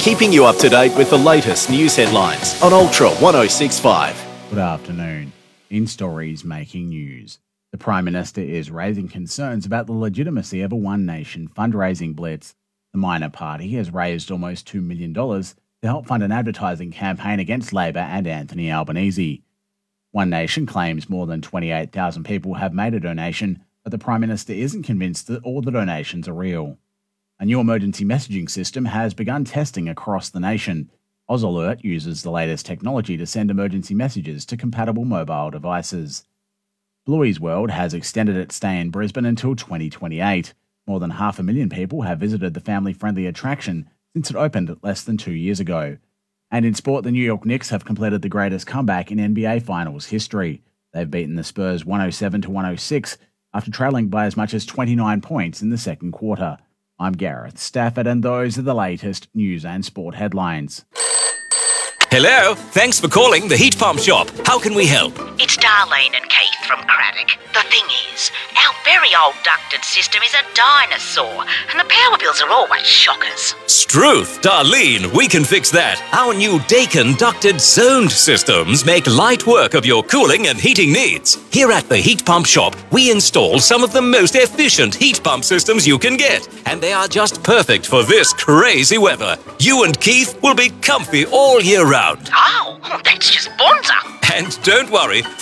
keeping you up to date with the latest news headlines on Ultra 1065. Good afternoon. In stories making news, the Prime Minister is raising concerns about the legitimacy of a One Nation fundraising blitz. The minor party has raised almost $2 million to help fund an advertising campaign against Labor and Anthony Albanese. One Nation claims more than 28,000 people have made a donation, but the Prime Minister isn't convinced that all the donations are real. A new emergency messaging system has begun testing across the nation. AusAlert uses the latest technology to send emergency messages to compatible mobile devices. Bluey's World has extended its stay in Brisbane until 2028. More than 500,000 people have visited the family-friendly attraction since it opened less than 2 years ago. And in sport, the New York Knicks have completed the greatest comeback in NBA Finals history. They've beaten the Spurs 107-106 after trailing by as much as 29 points in the second quarter. I'm Gareth Stafford, and those are the latest news and sport headlines. Hello, thanks for calling the Heat Pump Shop. How can we help? It's Darlene and Keith from Craddock. The thing is, our very old ducted system is a dinosaur, and the power bills are always shockers. Struth, Darlene, we can fix that. Our new Dakin ducted zoned systems make light work of your cooling and heating needs. Here at the Heat Pump Shop, we install some of the most efficient heat pump systems you can get, and they are just perfect for this crazy weather. You and Keith will be comfy all year round. Oh, that's just bonza. And don't worry,